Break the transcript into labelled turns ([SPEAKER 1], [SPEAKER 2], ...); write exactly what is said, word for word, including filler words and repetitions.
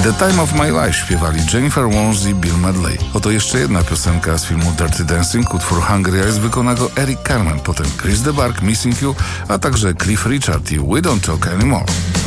[SPEAKER 1] The Time of My Life śpiewali Jennifer Warnes i Bill Medley. Oto jeszcze jedna piosenka z filmu Dirty Dancing, utwór Hungry Eyes wykona go Eric Carmen, potem Chris de Burgh, Missing You, a także Cliff Richard i We Don't Talk Anymore.